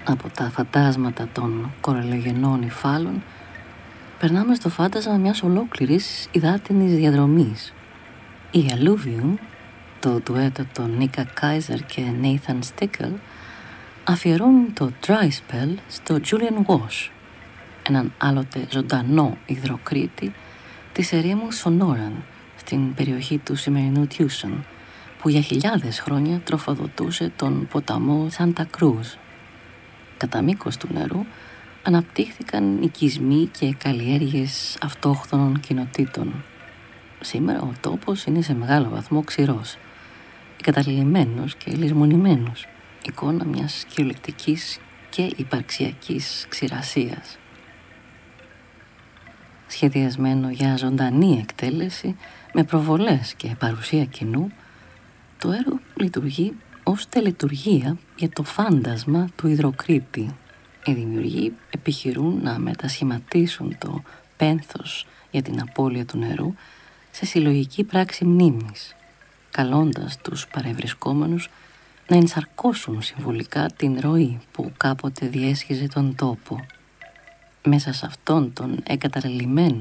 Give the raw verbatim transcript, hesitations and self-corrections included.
Από τα φαντάσματα των κορελογενών υφάλων περνάμε στο φάντασμα μιας ολόκληρης υδάτινης διαδρομής. Η Alluvium, το ντουέτο των Νίκα Κάιζερ και Nathan Stickle, αφιερώνουν το Dry Spell στο Julian Wash, έναν άλλοτε ζωντανό υδροκρίτη της ερήμου Σονόραν στην περιοχή του σημερινού Tucson, που για χιλιάδες χρόνια τροφοδοτούσε τον ποταμό Santa Cruz. Κατά μήκος του νερού αναπτύχθηκαν οικισμοί και καλλιέργειες αυτόχθονων κοινοτήτων. Σήμερα ο τόπος είναι σε μεγάλο βαθμό ξηρός, εγκαταλειμμένος και λησμονημένος, εικόνα μιας κυριολεκτικής και υπαρξιακής ξηρασίας. Σχεδιασμένο για ζωντανή εκτέλεση με προβολές και παρουσία κοινού, το έργο λειτουργεί ως τελετουργία για το φάντασμα του υδροκρίτη. Οι δημιουργοί επιχειρούν να μετασχηματίσουν το πένθος για την απώλεια του νερού σε συλλογική πράξη μνήμης, καλώντας τους παρευρισκόμενους να ενσαρκώσουν συμβολικά την ροή που κάποτε διέσχιζε τον τόπο. Μέσα σε αυτόν τον εγκαταλελειμμένο